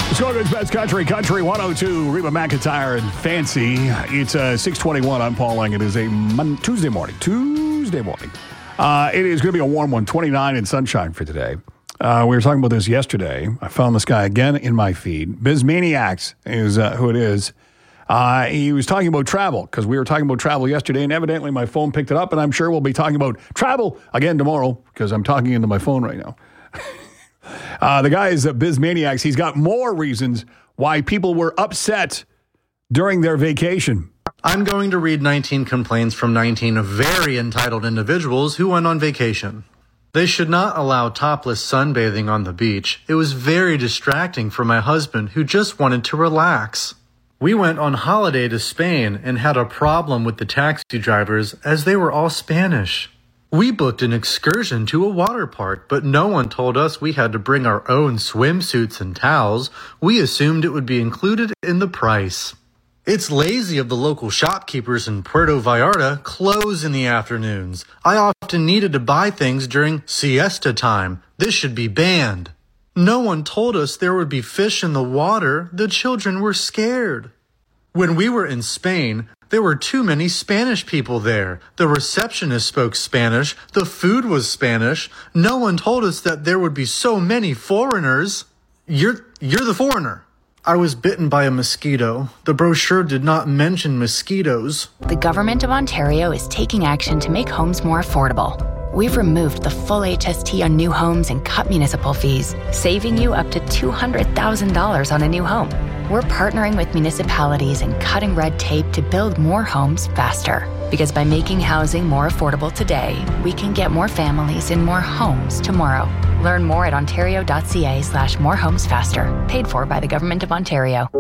Muskoka's Best Country, Country 102, Reba McEntire and Fancy. It's 6:21. I'm Paul Lang. It is a Tuesday morning. It is going to be a warm one, 29 and sunshine for today. We were talking about this yesterday. I found this guy again in my feed. BizManiacs is who it is. He was talking about travel because we were talking about travel yesterday, and evidently my phone picked it up, and I'm sure we'll be talking about travel again tomorrow because I'm talking into my phone right now. The guy is BizManiacs. He's got more reasons why people were upset during their vacation. I'm going to read 19 complaints from 19 very entitled individuals who went on vacation. They should not allow topless sunbathing on the beach. It was very distracting for my husband who just wanted to relax. We went on holiday to Spain and had a problem with the taxi drivers as they were all Spanish. We booked an excursion to a water park, but no one told us we had to bring our own swimsuits and towels. We assumed it would be included in the price. It's lazy of the local shopkeepers in Puerto Vallarta close in the afternoons. I often needed to buy things during siesta time. This should be banned. No one told us there would be fish in the water. The children were scared. When we were in Spain, there were too many Spanish people there. The receptionist spoke Spanish. The food was Spanish. No one told us that there would be so many foreigners. You're the foreigner. I was bitten by a mosquito. The brochure did not mention mosquitoes. The Government of Ontario is taking action to make homes more affordable. We've removed the full HST on new homes and cut municipal fees, saving you up to $200,000 on a new home. We're partnering with municipalities and cutting red tape to build more homes faster. Because by making housing more affordable today, we can get more families in more homes tomorrow. Learn more at ontario.ca/morehomesfaster. Paid for by the Government of Ontario.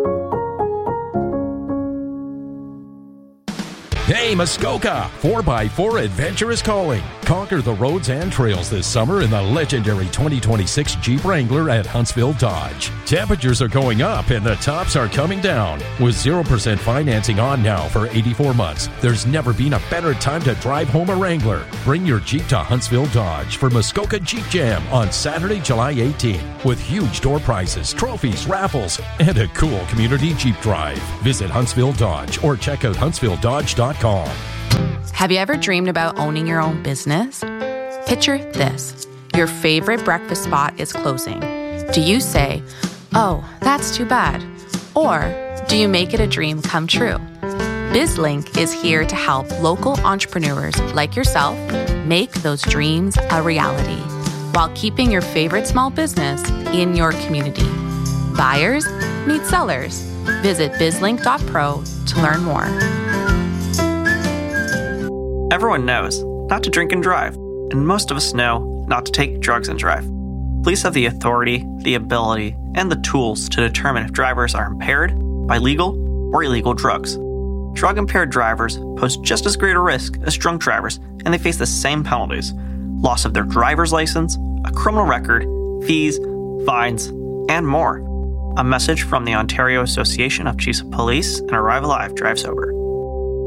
Hey, Muskoka! 4x4 Adventure is calling. Conquer the roads and trails this summer in the legendary 2026 Jeep Wrangler at Huntsville Dodge. Temperatures are going up and the tops are coming down. With 0% financing on now for 84 months, there's never been a better time to drive home a Wrangler. Bring your Jeep to Huntsville Dodge for Muskoka Jeep Jam on Saturday, July 18th, with huge door prizes, trophies, raffles, and a cool community Jeep drive. Visit Huntsville Dodge or check out HuntsvilleDodge.com. Have you ever dreamed about owning your own business? Picture this. Your favorite breakfast spot is closing. Do you say, "Oh, that's too bad"? Or do you make it a dream come true? BizLink is here to help local entrepreneurs like yourself make those dreams a reality while keeping your favorite small business in your community. Buyers meet sellers. Visit bizlink.pro to learn more. Everyone knows not to drink and drive, and most of us know not to take drugs and drive. Police have the authority, the ability, and the tools to determine if drivers are impaired by legal or illegal drugs. Drug-impaired drivers pose just as great a risk as drunk drivers, and they face the same penalties: loss of their driver's license, a criminal record, fees, fines, and more. A message from the Ontario Association of Chiefs of Police and Arrive Alive Drive Sober.